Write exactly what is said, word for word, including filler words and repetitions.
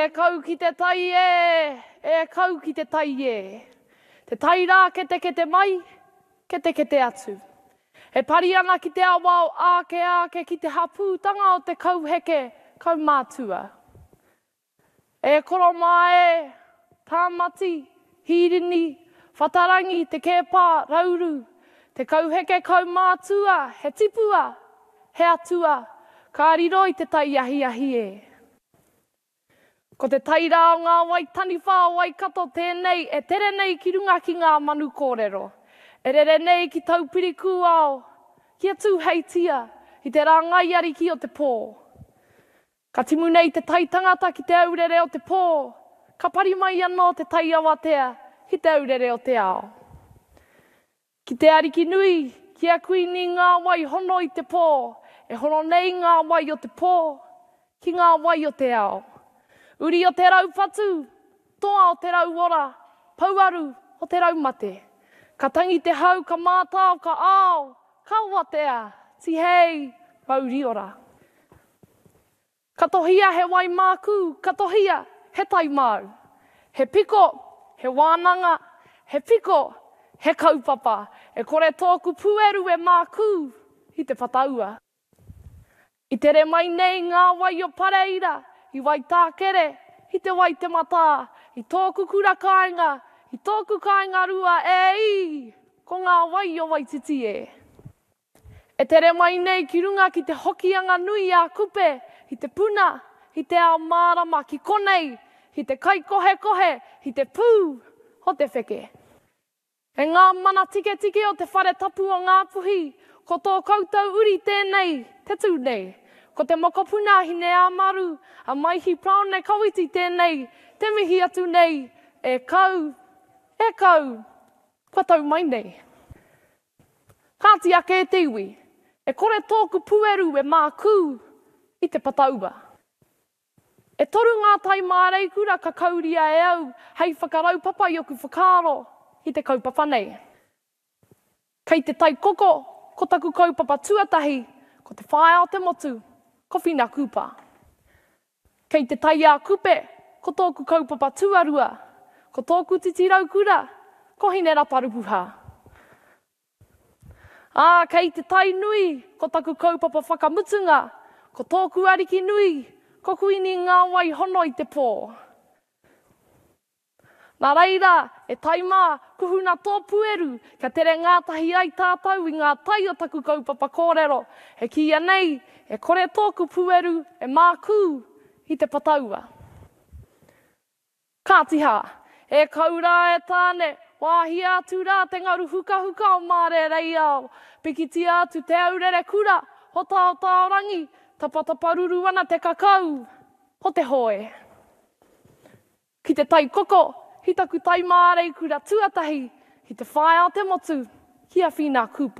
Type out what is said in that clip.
e kau ki te tai e, e kau ki te tai e. Te tai rā kete kete mai, kete kete atu. E pari ana ki te awao ake ake ki te hapūtanga o te kauheke, kaumātua. E koro mai, tāmati, hirini, whatarangi, te kēpā, rauru, te kauheke kaumātua, he tipua, he atua, ka riro i te tai ahi ahi e. Ko te tai rā o ngā wai taniwha o wai kato tēnei, e tere nei ki runga ki ngā manu kōrero. E rere nei ki taupiriku ao, ki atu heitia, i te rāngai ari ki o te pō. Ka timu nei te tai tangata ki te aurere o te pō, ka pari mai anō te tai awatea ki te aurere o te ao. Ki te ariki nui, ki a kuini ngā wai hono i te pō, e hono nei ngā wai o te pō, ki ngā wai o te ao. Uri o te rau patu, toa o te rau ora, pauaru o te rau mate. Ka tangi te hau, ka mātau, ka ao, ka watea, ti hei, mauri ora. Ka tohia he wai māku, ka tohia he tai mau. He piko, he wānanga, he piko, he kaupapa. E kore tōku pueru e māku i te whataua. I tere mai nei ngā wai o pareira, i wai tākere, i te wai te mata, i tōku kura kāinga, i tōku kāinga rua e i, ko ngā wai o Waititi e. E tere mai nei ki runga ki te hokianga nui a kupe, i te puna, i te ao mārama ki konei, i te kai kohe kohe, i te pū o te wheke. E ngā mana tike tike o te whare tapu o ngā puhi, ko tō koutou uri tēnei, te tū nei. Ko te mokopuna hine a maru, a maihi praone kawiti tēnei, te mihi atu nei, e kau, e kau, kua tau mai nei. Kāti ake e te iwi, e kore tōku pueru e māku i te pataua. E toru ngā tai mārei kura ka kauria e au, hei whakarau papa i oku whakaro i te kaupapa nei. Kei te tai koko, ko taku kaupapa tuatahi, ko te whae o te motu, ko whina kupa. Kei te tai a kupe, ko tōku kaupapa tuarua, ko tōku titirau kura, ko hine raparupuha. Ā, kei te tai nui, ko taku kaupapa whakamutunga, ko tōku ariki nui, ko kuini ngā wai hono i te pō. Nā reira, e taimā, kuhuna tō pueru, ka tere ngātahi ai tātou i ngā tai o taku kaupapa kōrero. He kia nei, e kore tōku pueru, e māku i te pataua. Kātiha, e kaura e tāne, wāhi atu rā te ngaru huka huka o māre rei ao. Pikiti atu te aurere kura, hota o tāorangi, tapataparuru ana te kakau, ho te hoe. Ki te tai koko, hi taku tai mārei kura tuatahi, hi te whae o te motu, ki a whina kupa.